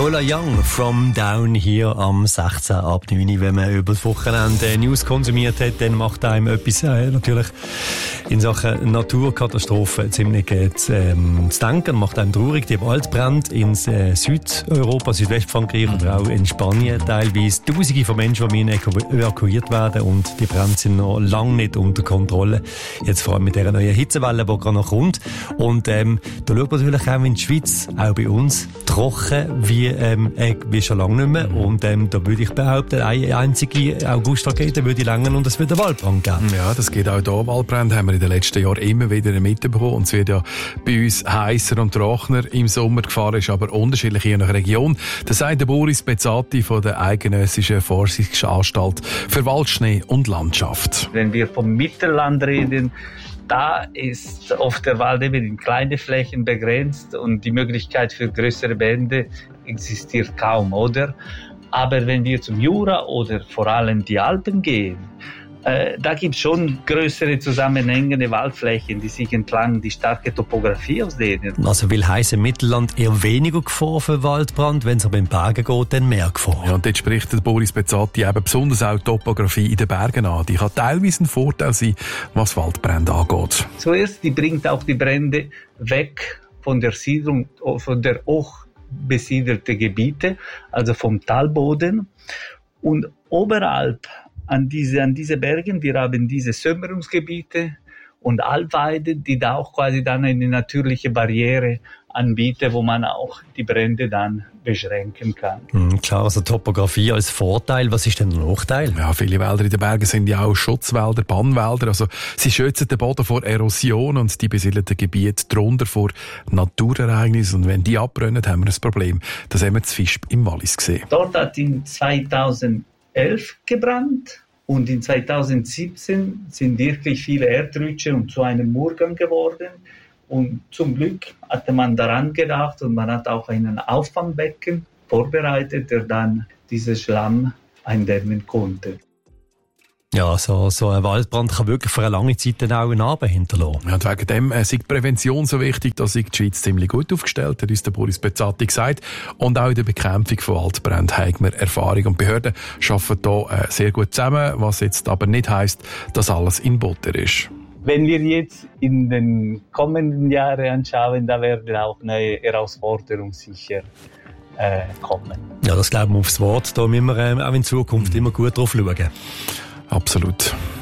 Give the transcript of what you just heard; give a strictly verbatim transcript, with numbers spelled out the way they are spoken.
Lola Young, From Down, hier am sechzehn ab neun. Wenn man über das Wochenende News konsumiert hat, dann macht einem etwas äh, natürlich in Sachen Naturkatastrophen ziemlich äh, ähm, zu denken. Macht einem traurig. Die Waldbrände in äh, Südeuropa, Südwestfrankreich mhm. oder auch in Spanien teilweise. Tausende von Menschen, die evakuiert werden und die Brände sind noch lange nicht unter Kontrolle. Jetzt vor allem mit dieser neuen Hitzewelle, die gerade noch kommt. Und ähm, da schaut man natürlich auch in die Schweiz, auch bei uns, trocken wie, ähm, äh, wie schon lange nicht mehr. Und ähm, da würde ich behaupten, eine einzige August-Rakete würde länger und es wird einen Waldbrand geben. Ja, das geht auch hier. Waldbrände haben wir in den letzten Jahren immer wieder mitbekommen. Und es wird ja bei uns heißer und trockener im Sommer. Die Gefahr ist aber unterschiedlich je nach Region. Das sagt der Boris Bezzati von der Eidgenössischen Forschungsanstalt für Wald, Schnee und Landschaft. Wenn wir vom Mittelland reden, da ist oft der Wald eben in kleine Flächen begrenzt und die Möglichkeit für größere Brände existiert kaum, oder? Aber wenn wir zum Jura oder vor allem die Alpen gehen, äh, da gibt es schon größere zusammenhängende Waldflächen, die sich entlang die starke Topografie ausdehnen. Also will heissen, im Mittelland eher weniger Gefahr für Waldbrand, wenn es aber in Bergen geht, dann mehr Gefahr. Ja, und dort spricht der Boris Bezzati eben besonders auch die Topografie in den Bergen an. Die kann teilweise ein Vorteil sein, was Waldbrände angeht. Zuerst, die bringt auch die Brände weg von der Siedlung, von der hoch besiedelten Gebiete, also vom Talboden. Und oberhalb an diese, an diese Bergen, wir haben diese Sömmerungsgebiete und Alpweiden, die da auch quasi dann eine natürliche Barriere anbieten, wo man auch die Brände dann beschränken kann. Mhm, klar, also Topografie als Vorteil. Was ist denn der Nachteil? Ja, viele Wälder in den Bergen sind ja auch Schutzwälder, Bannwälder. Also sie schützen den Boden vor Erosion und die besiedelten Gebiete darunter vor Naturereignissen. Und wenn die abbrennen, haben wir ein Problem. Das haben wir zu Visp im Wallis gesehen. Dort hat in zweitausendelf gebrannt. Und in zweitausendsiebzehn sind wirklich viele Erdrutsche und zu einem Murgang geworden. Und zum Glück hatte man daran gedacht und man hat auch einen Auffangbecken vorbereitet, der dann diesen Schlamm eindämmen konnte. Ja, so, so ein Waldbrand kann wirklich für eine lange Zeit dann auch eine Narbe hinterlassen. Ja, und wegen dem äh, ist die Prävention so wichtig, dass sich die Schweiz ziemlich gut aufgestellt hat, uns der Boris Bezzati gesagt. Und auch in der Bekämpfung von Waldbränden haben wir Erfahrung. Und Behörden arbeiten hier äh, sehr gut zusammen, was jetzt aber nicht heisst, dass alles in Butter ist. Wenn wir jetzt in den kommenden Jahren anschauen, da werden auch neue Herausforderungen sicher äh, kommen. Ja, das glauben wir aufs Wort. Da müssen wir äh, auch in Zukunft immer gut drauf schauen. Absolut.